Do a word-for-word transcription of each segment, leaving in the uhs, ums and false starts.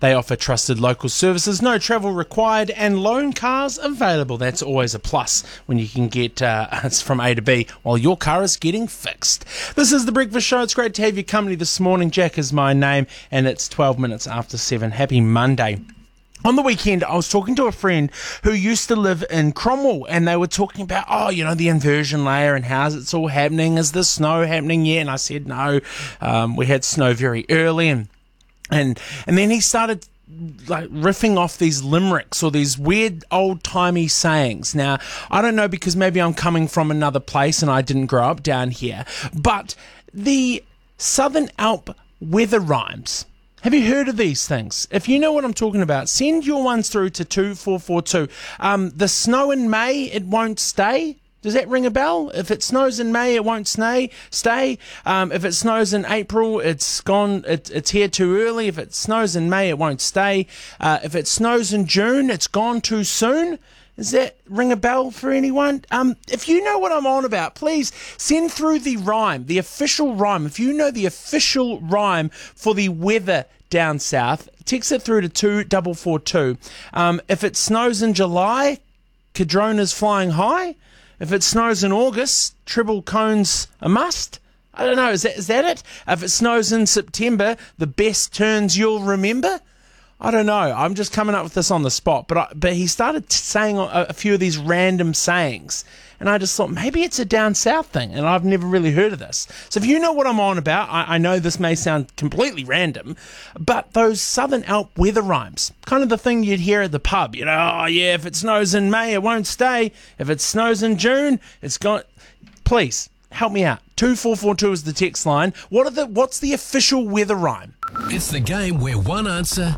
They offer trusted local services, no travel required, and loan cars available. That's always a plus when you can get uh, it's from A to B while your car is getting fixed. This is The Breakfast Show. It's great to have your company this morning. Jack is my name, and it's twelve minutes after seven. Happy Monday. On the weekend, I was talking to a friend who used to live in Cromwell, and they were talking about, oh, you know, the inversion layer and how's it's all happening. Is the snow happening yet? And I said, no, um, we had snow very early. And, and, and then he started like riffing off these limericks or these weird old-timey sayings. Now, I don't know, because maybe I'm coming from another place and I didn't grow up down here, but the Southern Alp weather rhymes. Have you heard of these things? If you know what I'm talking about, send your ones through to two four four two. Um, the snow in May, it won't stay. Does that ring a bell? If it snows in May, it won't stay. Stay. Um, if it snows in April, it's gone. It, it's here too early. If it snows in May, it won't stay. Uh, if it snows in June, it's gone too soon. Does that ring a bell for anyone? Um, if you know what I'm on about, please send through the rhyme, the official rhyme. If you know the official rhyme for the weather down south, text it through to two four four two. Um, if it snows in July, Cadrona's flying high. If it snows in August, triple cones a must. I don't know, is that, is that it? If it snows in September, the best turns you'll remember. I don't know. I'm just coming up with this on the spot. But I, but he started saying a, a few of these random sayings. And I just thought, maybe it's a down south thing. And I've never really heard of this. So if you know what I'm on about, I, I know this may sound completely random, but those Southern Alp weather rhymes, kind of the thing you'd hear at the pub. You know, oh yeah, if it snows in May, it won't stay. If it snows in June, it's gone. Please, help me out. two four four two is the text line. What are the? What's the official weather rhyme? It's the game where one answer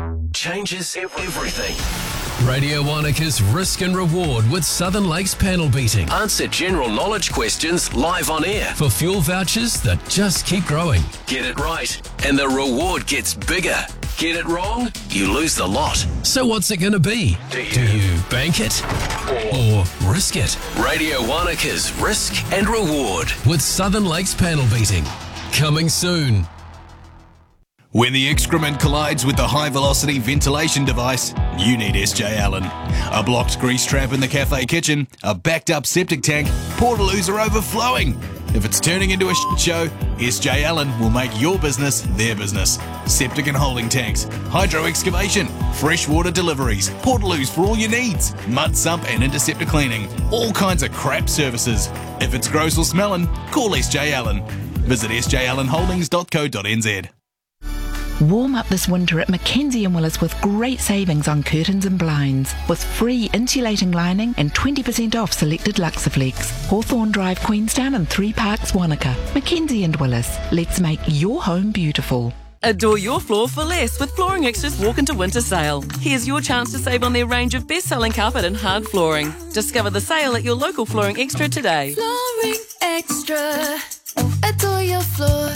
changes everything. Radio Wanaka's Risk and Reward with Southern Lakes panel beating. Answer general knowledge questions live on air for fuel vouchers that just keep growing. Get it right, and the reward gets bigger. Get it wrong, you lose the lot. So what's it going to be? Do you, Do you bank it or risk it? Radio Wanaka's Risk and Reward with Southern Lakes panel beating. Coming soon. When the excrement collides with the high-velocity ventilation device, you need S J Allen. A blocked grease trap in the cafe kitchen, a backed-up septic tank, portaloos are overflowing. If it's turning into a shit show, S J Allen will make your business their business. Septic and holding tanks, hydro excavation, freshwater deliveries, portaloos for all your needs, mud sump and interceptor cleaning, all kinds of crap services. If it's gross or smelling, call S J Allen. Visit s j allen holdings dot co dot n z. Warm up this winter at Mackenzie and Willis with great savings on curtains and blinds, with free insulating lining and twenty percent off selected Luxaflex. Hawthorne Drive, Queenstown and Three Parks, Wanaka. Mackenzie and Willis. Let's make your home beautiful. Adore your floor for less with Flooring Extra's Walk into Winter sale. Here's your chance to save on their range of best-selling carpet and hard flooring. Discover the sale at your local Flooring Extra today. Flooring Extra. Adore your floor.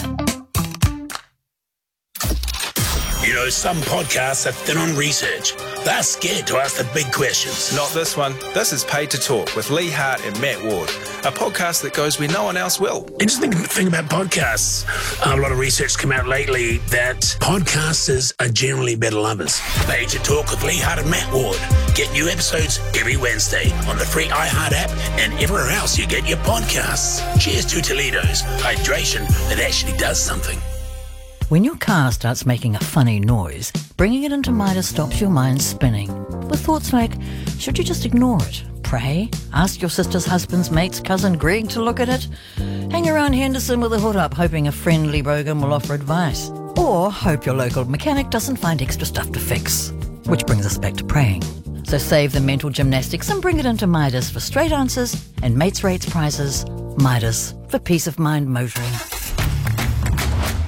You know, some podcasts are thin on research. They're scared to ask the big questions. Not this one. This is Paid to Talk with Lee Hart and Matt Ward, a podcast that goes where no one else will. Interesting thing about podcasts, a lot of research come out lately that podcasters are generally better lovers. Paid to Talk with Lee Hart and Matt Ward. Get new episodes every Wednesday on the free iHeart app and everywhere else you get your podcasts. Cheers to Toledo's hydration that actually does something. When your car starts making a funny noise, bringing it into Midas stops your mind spinning. With thoughts like, should you just ignore it? Pray? Ask your sister's husband's mate's cousin Greg to look at it? Hang around Henderson with a hood up hoping a friendly bogan will offer advice? Or hope your local mechanic doesn't find extra stuff to fix? Which brings us back to praying. So save the mental gymnastics and bring it into Midas for straight answers and mates rates prices. Midas for peace of mind motoring.